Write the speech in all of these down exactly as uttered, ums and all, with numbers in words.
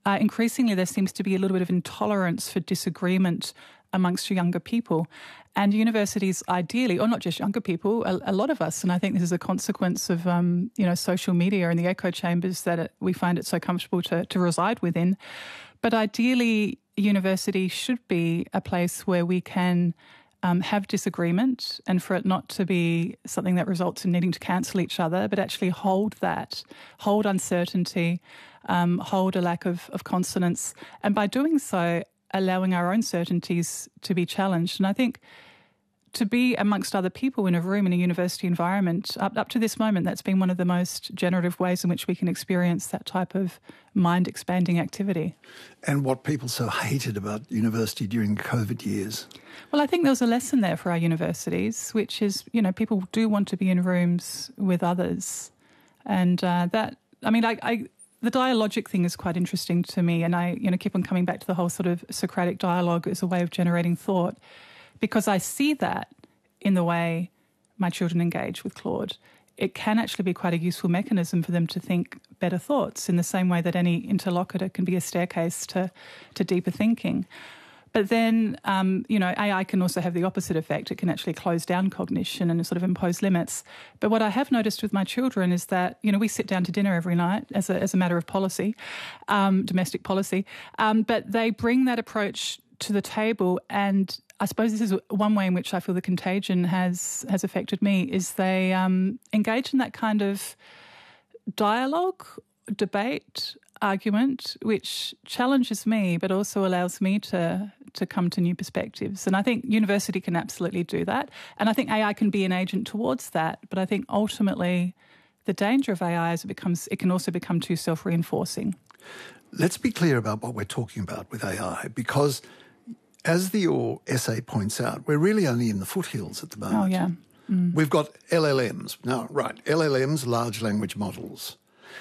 uh, increasingly there seems to be a little bit of intolerance for disagreement amongst younger people. And universities ideally, or not just younger people, a, a lot of us, and I think this is a consequence of um, you know, social media and the echo chambers that it, we find it so comfortable to, to reside within. But ideally, university should be a place where we can um, have disagreement, and for it not to be something that results in needing to cancel each other, but actually hold that, hold uncertainty, um, hold a lack of, of consonance. And by doing so, allowing our own certainties to be challenged. And I think to be amongst other people in a room in a university environment, up, up to this moment, that's been one of the most generative ways in which we can experience that type of mind-expanding activity. And what people so hated about university during the COVID years? Well, I think there was a lesson there for our universities, which is, you know, people do want to be in rooms with others. And uh, that, I mean, I... I The dialogic thing is quite interesting to me, and I, you know, keep on coming back to the whole sort of Socratic dialogue as a way of generating thought, because I see that in the way my children engage with Claude. It can actually be quite a useful mechanism for them to think better thoughts, in the same way that any interlocutor can be a staircase to, to deeper thinking. But then, um, you know, A I can also have the opposite effect. It can actually close down cognition and sort of impose limits. But what I have noticed with my children is that, you know, we sit down to dinner every night as a, as a matter of policy, um, domestic policy, um, but they bring that approach to the table. And I suppose this is one way in which I feel the contagion has, has affected me, is they um, engage in that kind of dialogue, debate, argument, which challenges me but also allows me to to come to new perspectives. And I think university can absolutely do that. And I think A I can be an agent towards that. But I think ultimately the danger of A I is it becomes it can also become too self-reinforcing. Let's be clear about what we're talking about with A I, because as the your essay points out, we're really only in the foothills at the moment. Oh, yeah. Mm. We've got L L Ms. Now, right, L L Ms, large language models.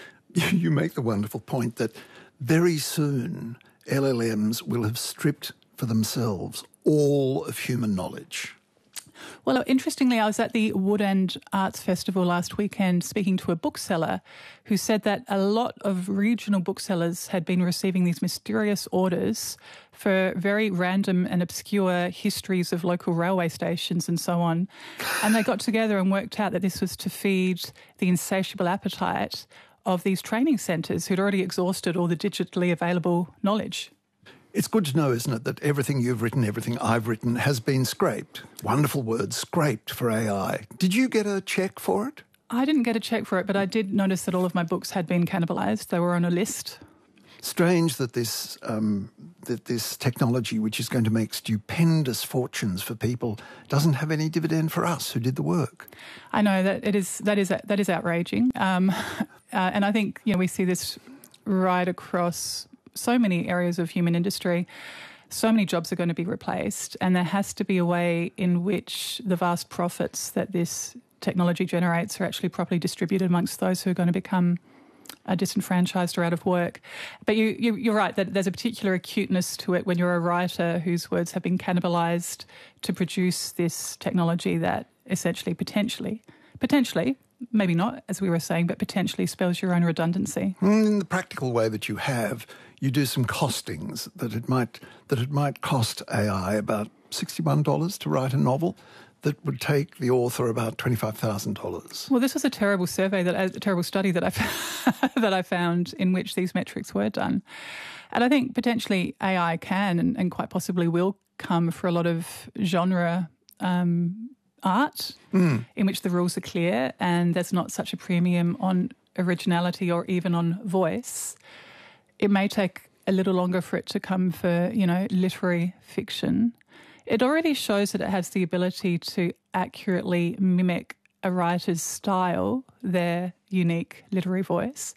You make the wonderful point that very soon L L Ms will have stripped for themselves all of human knowledge. Well, interestingly, I was at the Woodend Arts Festival last weekend speaking to a bookseller who said that a lot of regional booksellers had been receiving these mysterious orders for very random and obscure histories of local railway stations and so on. And they got together and worked out that this was to feed the insatiable appetite of these training centres who'd already exhausted all the digitally available knowledge. It's good to know, isn't it, that everything you've written, everything I've written has been scraped. Wonderful word, scraped for A I. Did you get a cheque for it? I didn't get a cheque for it, but I did notice that all of my books had been cannibalised. They were on a list. Strange that this um, that this technology, which is going to make stupendous fortunes for people, doesn't have any dividend for us who did the work. I know that it is that is that is outraging, um, uh, and I think you know we see this right across so many areas of human industry. So many jobs are going to be replaced, and there has to be a way in which the vast profits that this technology generates are actually properly distributed amongst those who are going to become uh, disenfranchised or out of work. But you, you, you're right that there's a particular acuteness to it when you're a writer whose words have been cannibalised to produce this technology that essentially potentially, potentially, maybe not, as we were saying, but potentially spells your own redundancy. In the practical way that you have, you do some costings that it might that it might cost A I about sixty-one dollars to write a novel that would take the author about twenty-five thousand dollars. Well, this was a terrible survey, that a terrible study that I that I found in which these metrics were done. And I think potentially A I can and, and quite possibly will come for a lot of genre um, art mm. in which the rules are clear and there's not such a premium on originality or even on voice. It may take a little longer for it to come for, you know, literary fiction. It already shows that it has the ability to accurately mimic a writer's style, their unique literary voice.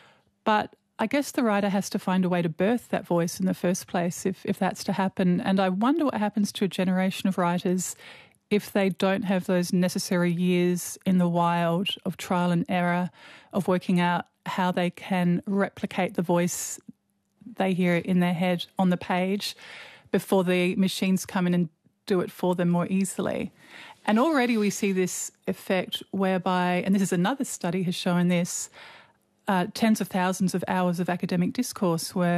But I guess the writer has to find a way to birth that voice in the first place if, if that's to happen. And I wonder what happens to a generation of writers if they don't have those necessary years in the wild of trial and error, of working out how they can replicate the voice they hear in their head on the page before the machines come in and do it for them more easily. And already we see this effect whereby, and this is another study has shown this, uh, tens of thousands of hours of academic discourse were